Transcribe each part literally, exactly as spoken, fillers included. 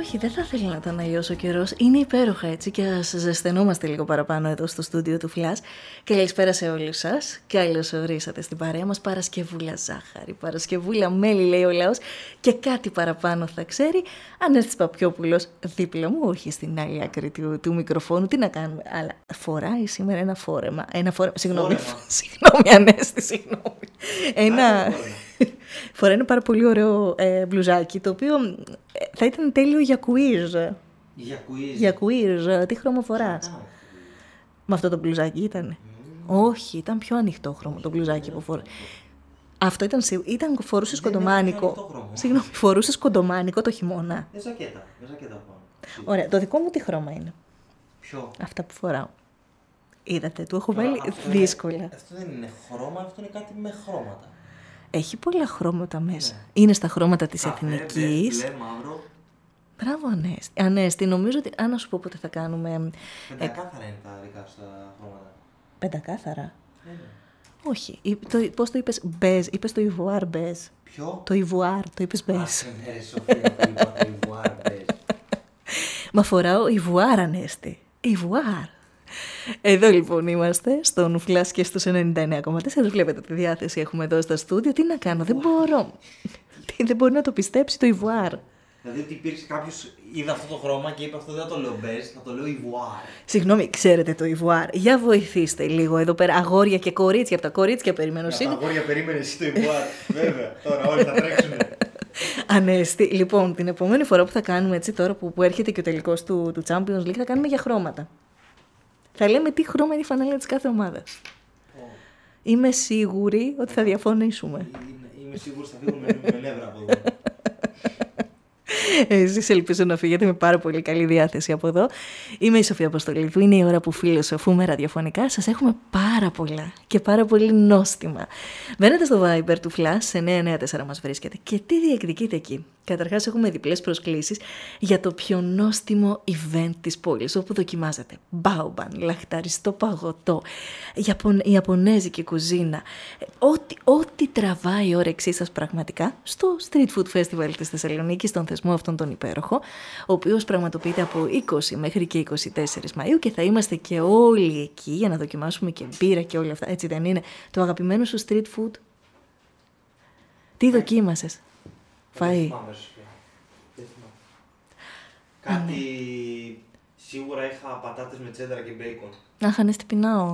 Όχι, δεν θα ήθελα να ήταν αλλιώς ο καιρός. Είναι υπέροχα έτσι και ας ζεσθενόμαστε λίγο παραπάνω εδώ στο στούντιο του Flash. Καλησπέρα σε όλους σας. Καλώς ορίσατε στην παρέα μας. Παρασκευούλα ζάχαρη, Παρασκευούλα μέλι, λέει ο λαός. Και κάτι παραπάνω θα ξέρει. Ανέστης Παπιόπουλος δίπλα μου, όχι στην άλλη άκρη του, του μικροφόνου. Τι να κάνουμε, αλλά φοράει σήμερα ένα φόρεμα. Ένα φόρεμα. Συγγνώμη, συγγνώμη, Ανέστη, συγγνώμη. Ένα. Φοράει ένα πάρα πολύ ωραίο ε, μπλουζάκι, το οποίο ε, θα ήταν τέλειο για quiz. Για quiz. Για quiz. Τι χρώμα φοράς? Ah. Με αυτό το μπλουζάκι ήτανε? Mm. Όχι, ήταν πιο ανοιχτό χρώμα το μπλουζάκι mm. που φοράει. Αυτό ήταν σίγουρα. Ήταν, φορούσες κοντομάνικο. Συγγνώμη, φορούσες κοντομάνικο το χειμώνα. Με ζακέτα. Με ζακέτα πάνω. Ωραία, το δικό μου τι χρώμα είναι? Ποιο? Αυτά που φοράω. Είδατε, του έχω βάλει δύσκολα. Είναι, αυτό δεν είναι χρώμα, αυτό είναι κάτι με χρώματα. Έχει πολλά χρώματα μέσα. Ναι. Είναι στα χρώματα της Καφέ, εθνικής. μπλε, μαύρο. Μπράβο, Ανέστη. Ανέστη, νομίζω ότι. Αν να σου πω πότε θα κάνουμε. Πεντακάθαρα ε... είναι τα δικά σου τα χρώματα. Πεντακάθαρα. Ναι. Όχι. Το, πώς το είπες? Μπέζ. Είπες το Ιβουάρ μπέζ. Ποιο? Το Ιβουάρ. Το είπες μπέζ. Άσε με ρε Σοφία, το είπα το Ιβουάρ μπέζ. Μα φοράω Ιβουάρ, Ανέστη. Ιβουάρ. Εδώ λοιπόν είμαστε, στον Flash και στους ενενήντα εννέα κόμμα τέσσερα. Βλέπετε τη διάθεση έχουμε εδώ στα στούντιο. Τι να κάνω, δεν μπορώ. Δεν μπορεί να το πιστέψει το Ιβουάρ. Δηλαδή ότι υπήρξε κάποιος, είδε αυτό το χρώμα και είπε αυτό δεν θα το λέω μπέζ, θα το λέω Ιβουάρ. Συγγνώμη, ξέρετε το Ιβουάρ? Για βοηθήστε λίγο εδώ πέρα. Αγόρια και κορίτσια, από τα κορίτσια περιμένω σίγουρα. Από τα αγόρια περίμενε εσύ το Ιβουάρ. Βέβαια, τώρα όλοι θα τρέξουν. Ανέστη, λοιπόν, την επόμενη φορά που θα κάνουμε έτσι, τώρα που, που έρχεται και ο τελικός του, του Champions League, θα κάνουμε για χρώματα. Θα λέμε τι χρώμα είναι η φανέλα της κάθε ομάδας. Oh. Είμαι σίγουρη ότι θα διαφωνήσουμε. Είμαι, είμαι σίγουρη ότι θα φύγουμε με νεύρα από εδώ. Εσείς ελπίζω να φύγετε με πάρα πολύ καλή διάθεση από εδώ. Είμαι η Σοφία Αποστολίδου. Είναι η ώρα που φιλοσοφούμε ραδιοφωνικά. Σας έχουμε πάρα πολλά και πάρα πολύ νόστιμα. Μπαίνετε στο Viber του Flash, εννιά εννιά τέσσερα μας βρίσκεται. Και τι διεκδικείτε εκεί? Καταρχάς έχουμε διπλές προσκλήσεις για το πιο νόστιμο event της πόλης, όπου δοκιμάζετε μπάουμπαν, λαχταριστό παγωτό, Ιαπων, ιαπωνέζικη κουζίνα, ό,τι, ό,τι τραβάει η όρεξή σας πραγματικά στο Street Food Festival της Θεσσαλονίκης, τον θεσμό αυτόν τον υπέροχο, ο οποίος πραγματοποιείται από είκοσι μέχρι και είκοσι τέσσερις Μαΐου και θα είμαστε και όλοι εκεί για να δοκιμάσουμε και μπύρα και όλα αυτά. Έτσι δεν είναι? Το αγαπημένο σου street food? Τι δοκίμασες? Φαΐ. Κάτι σίγουρα είχα πατάτες με τσένταρα και μπέικον. Αχ, Ανέστη, πεινάω.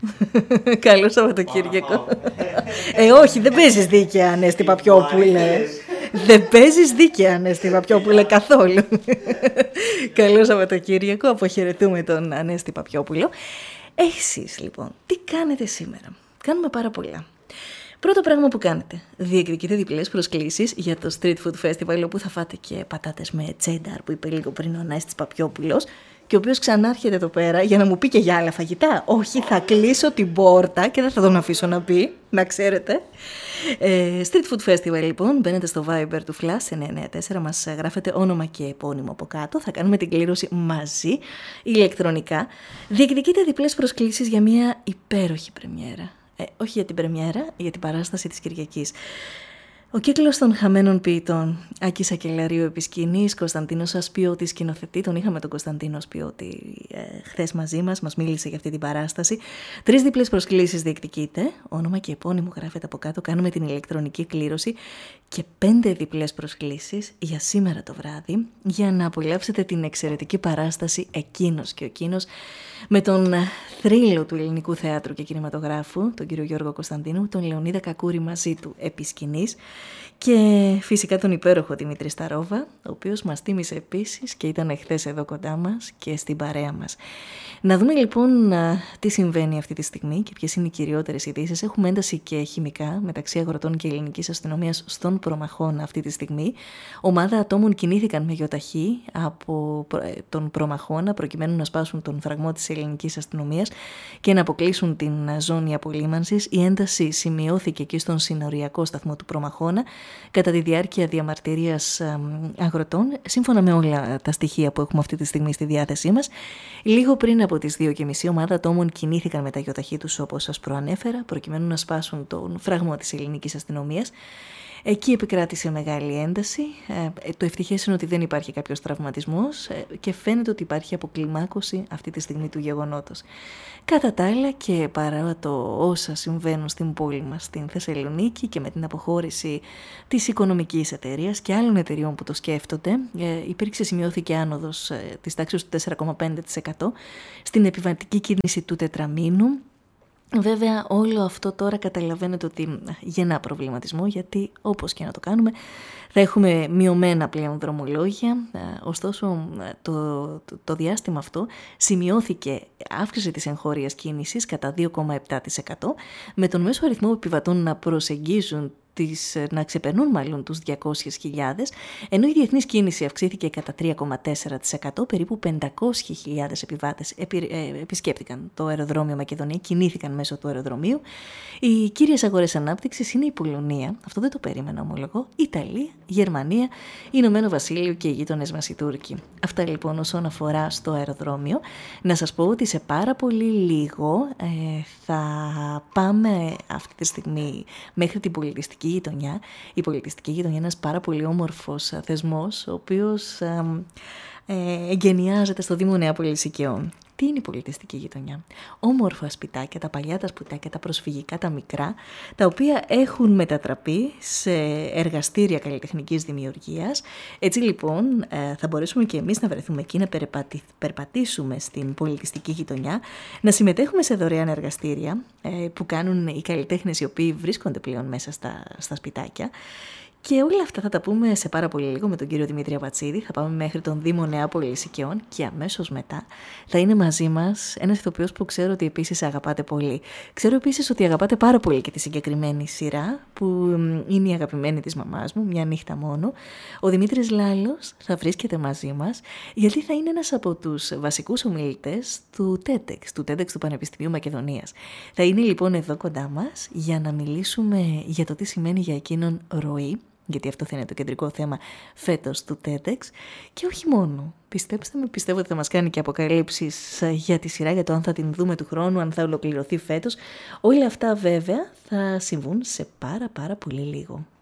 Καλό Σαββατοκύριακο. Ε, όχι, δεν παίζεις δίκαια, Ανέστη Παπιόπουλε. Δεν παίζεις δίκαια, Ανέστη Παπιόπουλε, καθόλου. Καλό Σαββατοκύριακο, αποχαιρετούμε τον Ανέστη Παπιόπουλο. Εσείς λοιπόν, τι κάνετε σήμερα? Κάνουμε πάρα πολλά. Πρώτο πράγμα που κάνετε, διεκδικείτε διπλές προσκλήσεις για το Street Food Festival, όπου θα φάτε και πατάτες με τσένταρ που είπε λίγο πριν ο Ανέστης Παπιόπουλος, και ο οποίος ξανάρχεται εδώ πέρα για να μου πει και για άλλα φαγητά. Όχι, θα κλείσω την πόρτα και δεν θα τον αφήσω να πει, να ξέρετε. Ε, Street Food Festival λοιπόν, μπαίνετε στο Viber του Flash εννιά εννιά τέσσερα, μας γράφετε όνομα και επώνυμο από κάτω, θα κάνουμε την κλήρωση μαζί, ηλεκτρονικά. Διεκδικείτε διπλές προσκλήσεις για μια υπέροχη πρεμιέρα. Ε, όχι για την πρεμιέρα, για την παράσταση της Κυριακής. Ο κύκλος των χαμένων ποιητών. Άκη Σακελαρίου επί σκηνής, Κωνσταντίνος Ασπιώτης σκηνοθετή. Τον είχαμε τον Κωνσταντίνο Ασπιώτη ε, χθες μαζί μας, μας μίλησε για αυτή την παράσταση. Τρεις διπλές προσκλήσεις διεκδικείτε. Όνομα και επώνυμο γράφετε από κάτω. Κάνουμε την ηλεκτρονική κλήρωση. Και πέντε διπλές προσκλήσεις για σήμερα το βράδυ, για να απολαύσετε την εξαιρετική παράσταση Εκείνος και ο Κίνος, με τον θρύλο του ελληνικού θεάτρου και κινηματογράφου, τον κύριο Γιώργο Κωνσταντίνου, τον Λεωνίδα Κακούρη μαζί του επί σκηνής, και φυσικά τον υπέροχο Δημήτρη Σταρόβα, ο οποίος μας τίμησε επίσης και ήταν χθες εδώ κοντά μας και στην παρέα μας. Να δούμε λοιπόν τι συμβαίνει αυτή τη στιγμή και ποιες είναι οι κυριότερες ειδήσεις. Έχουμε ένταση και χημικά μεταξύ αγροτών και ελληνικής αστυνομίας στον Προμαχώνα αυτή τη στιγμή. Ομάδα ατόμων κινήθηκαν με γιοταχή από τον Προμαχώνα προκειμένου να σπάσουν τον φραγμό της ελληνικής αστυνομίας και να αποκλείσουν την ζώνη απολύμανσης. Η ένταση σημειώθηκε εκεί στον συνοριακό σταθμό του Προμαχώνα κατά τη διάρκεια διαμαρτυρίας αγροτών, σύμφωνα με όλα τα στοιχεία που έχουμε αυτή τη στιγμή στη διάθεσή μας. Λίγο πριν από τις δύο και μισή, ομάδα ατόμων κινήθηκαν με τα γιοταχή τους, όπως σας προανέφερα, προκειμένου να σπάσουν τον φραγμό της ελληνικής αστυνομίας. Εκεί επικράτησε μεγάλη ένταση. Ε, το ευτυχές είναι ότι δεν υπάρχει κάποιος τραυματισμός ε, και φαίνεται ότι υπάρχει αποκλιμάκωση αυτή τη στιγμή του γεγονότος. Κατά τα άλλα και παρά το όσα συμβαίνουν στην πόλη μας, στην Θεσσαλονίκη και με την αποχώρηση της οικονομικής εταιρείας και άλλων εταιριών που το σκέφτονται, ε, υπήρξε, σημειώθηκε άνοδος ε, της τάξης του τέσσερα κόμμα πέντε τοις εκατό στην επιβατική κίνηση του τετραμήνου. Βέβαια όλο αυτό τώρα καταλαβαίνετε ότι γεννά προβληματισμό, γιατί όπως και να το κάνουμε θα έχουμε μειωμένα πλέον δρομολόγια. Ωστόσο το, το, το διάστημα αυτό σημειώθηκε αύξηση της εγχώριας κίνησης κατά δύο κόμμα επτά τοις εκατό, με τον μέσο αριθμό επιβατών να προσεγγίζουν τις, να ξεπερνούν μάλλον τους διακόσιες χιλιάδες, ενώ η διεθνής κίνηση αυξήθηκε κατά τρία κόμμα τέσσερα τοις εκατό, περίπου πεντακόσιες χιλιάδες επιβάτες επι, ε, επισκέπτηκαν το αεροδρόμιο Μακεδονία, κινήθηκαν μέσω του αεροδρομίου. Οι κύριες αγορές ανάπτυξης είναι η Πολωνία, αυτό δεν το περίμενα ομολογώ, Ιταλία, Γερμανία, Ηνωμένο Βασίλειο και οι γείτονες μας οι Τούρκοι. Αυτά λοιπόν όσον αφορά στο αεροδρόμιο. Να σας πω ότι σε πάρα πολύ λίγο ε, θα πάμε αυτή τη στιγμή μέχρι την πολιτιστική γειτονιά. Η πολιτιστική γειτονιά είναι ένας πάρα πολύ όμορφος θεσμός, ο οποίος ε, ε, εγκαινιάζεται στο Δήμο Νεάπολης Οικειών. Τι είναι η πολιτιστική γειτονιά? Όμορφα σπιτάκια, τα παλιά τα σπιτάκια, τα προσφυγικά, τα μικρά, τα οποία έχουν μετατραπεί σε εργαστήρια καλλιτεχνικής δημιουργίας. Έτσι λοιπόν θα μπορέσουμε και εμείς να βρεθούμε εκεί, να περπατήσουμε στην πολιτιστική γειτονιά, να συμμετέχουμε σε δωρεάν εργαστήρια που κάνουν οι καλλιτέχνες οι οποίοι βρίσκονται πλέον μέσα στα, στα σπιτάκια. Και όλα αυτά θα τα πούμε σε πάρα πολύ λίγο με τον κύριο Δημήτρη Απατσίδη. Θα πάμε μέχρι τον Δήμο Νεάπολης Οικειών και αμέσως μετά θα είναι μαζί μας ένας ηθοποιός που ξέρω ότι επίσης αγαπάτε πολύ. Ξέρω επίσης ότι αγαπάτε πάρα πολύ και τη συγκεκριμένη σειρά που είναι η αγαπημένη της μαμάς μου, Μια νύχτα μόνο. Ο Δημήτρης Λάλος θα βρίσκεται μαζί μας γιατί θα είναι ένας από τους βασικούς ομιλητές του TEDx, του TEDx του Πανεπιστημίου Μακεδονίας. Θα είναι λοιπόν εδώ κοντά μας για να μιλήσουμε για το τι σημαίνει για εκείνον ροή, γιατί αυτό θα είναι το κεντρικό θέμα φέτος του TEDx, και όχι μόνο. Πιστέψτε με, πιστεύω ότι θα μας κάνει και αποκαλύψεις για τη σειρά, για το αν θα την δούμε του χρόνου, αν θα ολοκληρωθεί φέτος. Όλα αυτά βέβαια θα συμβούν σε πάρα πάρα πολύ λίγο.